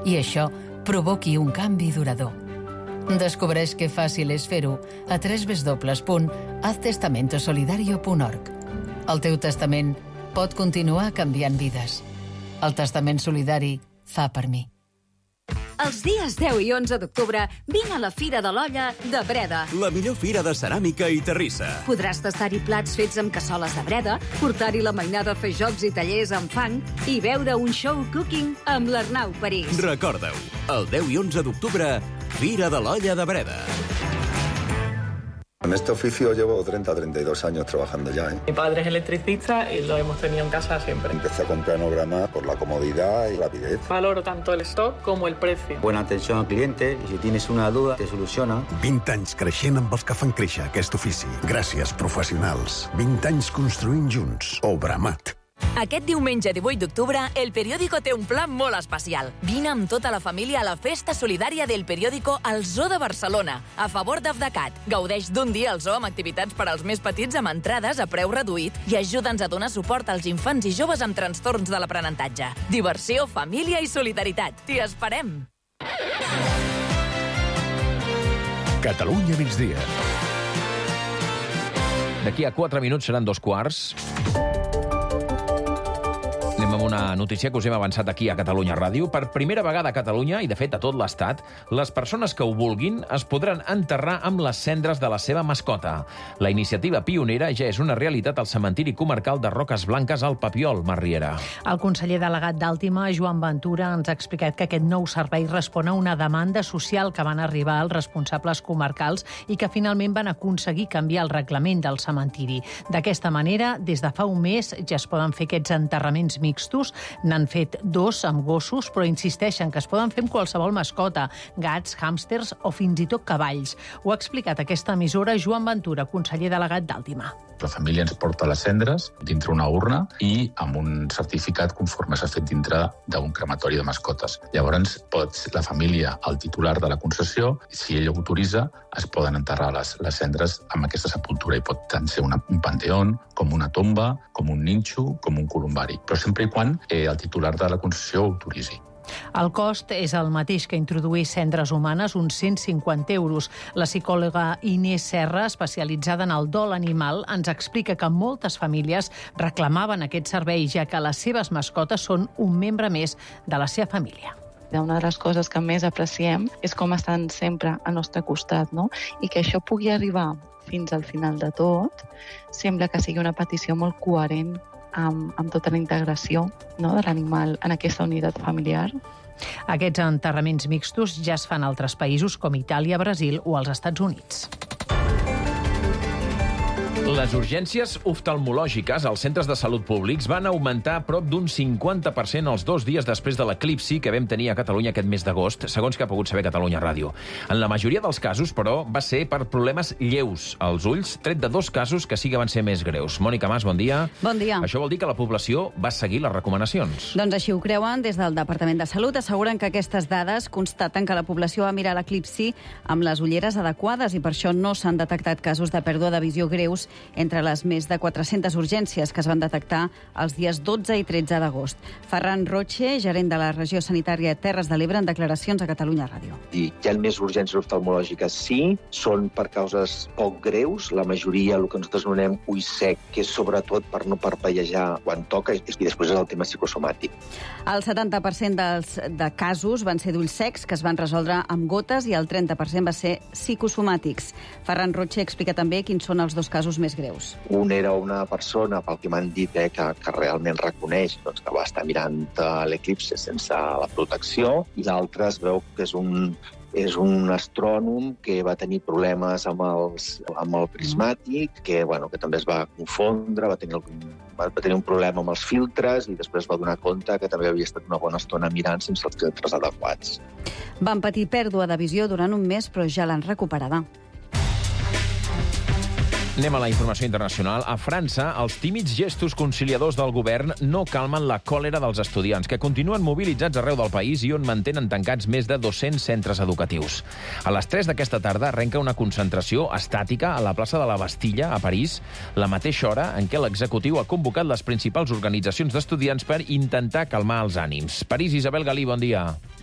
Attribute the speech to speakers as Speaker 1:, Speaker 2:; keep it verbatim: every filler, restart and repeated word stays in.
Speaker 1: i això provoqui un canvi durador. Descobreix que fàcil és fer-ho a w w w punt haz testamento solidario punt org. El teu testament pot continuar canviant vides. El testament solidari fa per mi.
Speaker 2: Els dies deu i onze d'octubre vine a la Fira de l'Olla de Breda.
Speaker 3: La millor fira de ceràmica i terrissa.
Speaker 2: Podràs tastar-hi plats fets amb cassoles de Breda, portar-hi la mainada a fer jocs i tallers amb fang i veure un show cooking amb l'Arnau París.
Speaker 3: Recorda-ho, el deu i onze d'octubre, Fira de l'Olla de Breda.
Speaker 4: En este oficio llevo treinta, treinta y dos años trabajando ya, ¿eh?
Speaker 5: Mi padre es electricista y lo hemos tenido en casa siempre.
Speaker 4: Empecé a comprar Nograma por la comodidad y rapidez.
Speaker 5: Valoro tanto el stock como el precio.
Speaker 6: Buena atención al cliente y si tienes una duda te soluciona.
Speaker 7: vint anys creixent amb els que fan créixer aquest ofici. Gràcies, professionals. vint anys construint junts. Obramat.
Speaker 8: Aquest diumenge divuit d'octubre, El Periódico té un pla molt especial. Vine amb tota la família a la festa solidària del Periódico al Zoo de Barcelona, a favor d'Afdecat. Gaudeix d'un dia al zoo amb activitats per als més petits amb entrades a preu reduït i ajuda'ns a donar suport als infants i joves amb trastorns de l'aprenentatge. Diversió, família i solidaritat. T'hi esperem!
Speaker 9: Catalunya migdia. D'aquí a quatre minuts seran dos quarts. Anem amb una notícia que us hem avançat aquí a Catalunya Ràdio. Per primera vegada a Catalunya, i de fet a tot l'Estat, les persones que ho vulguin es podran enterrar amb les cendres de la seva mascota. La iniciativa pionera ja és una realitat al cementiri comarcal de Roques Blanques al Papiol, Mar Riera.
Speaker 10: El conseller delegat d'Àltima, Joan Ventura, ens ha explicat que aquest nou servei respon a una demanda social que van arribar als responsables comarcals i que finalment van aconseguir canviar el reglament del cementiri. D'aquesta manera, des de fa un mes ja es poden fer aquests enterraments mixtos. N'han fet dos amb gossos, però insisteixen que es poden fer amb qualsevol mascota, gats, hàmsters o fins i tot cavalls. Ho ha explicat aquesta emissora Joan Ventura, conseller delegat d'Àltima.
Speaker 11: La família ens porta les cendres dintre una urna i amb un certificat conforme s'ha fet dintre d'un crematori de mascotes. Llavors, pot la família, el titular de la concessió, si ell ho autoritza, es poden enterrar les, les cendres amb aquesta sepultura i pot tant ser una, un panteón, com una tomba, com un ninxo, com un columbari, però sempre i quan eh, el titular de la concessió ho autoritzi.
Speaker 10: El cost és el mateix que introduir cendres humanes, uns cent cinquanta euros. La psicòloga Inés Serra, especialitzada en el dol animal, ens explica que moltes famílies reclamaven aquest servei, ja que les seves mascotes són un membre més de la seva família.
Speaker 12: Una de les coses que més apreciem és com estan sempre al nostre costat, no? I que això pugui arribar fins al final de tot, sembla que sigui una petició molt coherent amb, amb tota la integració, no, de l'animal en aquesta unitat familiar.
Speaker 10: Aquests enterraments mixtos ja es fan a altres països com Itàlia, Brasil o als Estats Units.
Speaker 9: Les urgències oftalmològiques als centres de salut públics van augmentar prop d'un cinquanta per cent els dos dies després de l'eclipsi que vam tenir a Catalunya aquest mes d'agost, segons que ha pogut saber Catalunya Ràdio. En la majoria dels casos, però, va ser per problemes lleus als ulls, tret de dos casos que sí que van ser més greus. Mònica Mas, bon dia.
Speaker 13: Bon dia.
Speaker 9: Això vol dir que la població va seguir les recomanacions.
Speaker 13: Doncs així ho creuen des del Departament de Salut. Asseguren que aquestes dades constaten que la població va mirar l'eclipsi amb les ulleres adequades i per això no s'han detectat casos de pèrdua de visió greus entre les més de quatre-centes urgències que es van detectar els dies dotze i tretze d'agost. Ferran Roche, gerent de la regió sanitària Terres de l'Ebre, en declaracions a Catalunya Ràdio.
Speaker 14: I hi ha més urgències oftalmològiques, sí, són per causes poc greus, la majoria, el que nosaltres anomenem ull sec, que és sobretot per no parpellejar quan toca, i després és el tema psicosomàtic.
Speaker 13: El setanta per cent dels de casos van ser d'ulls secs, que es van resoldre amb gotes, i el trenta per cent va ser psicosomàtics. Ferran Roche explica també quins són els dos casos més greus.
Speaker 14: Un era una persona, pel que m'han dit, eh, que, que realment reconeix doncs, que va estar mirant l'eclipsi sense la protecció, i l'altre es veu que és un, és un astrònom que va tenir problemes amb, els, amb el prismàtic, que, bueno, que també es va confondre, va tenir, algun, va tenir un problema amb els filtres i després va donar compte que també havia estat una bona estona mirant sense els filtres adequats.
Speaker 13: Van patir pèrdua de visió durant un mes, però ja l'han recuperada.
Speaker 9: Anem a la informació internacional. A França, els tímids gestos conciliadors del govern no calmen la còlera dels estudiants, que continuen mobilitzats arreu del país i on mantenen tancats més de dos-cents centres educatius. A les tres d'aquesta tarda arrenca una concentració estàtica a la plaça de la Bastilla, a París, la mateixa hora en què l'executiu ha convocat les principals organitzacions d'estudiants per intentar calmar els ànims. París, Isabel Galí, bon dia.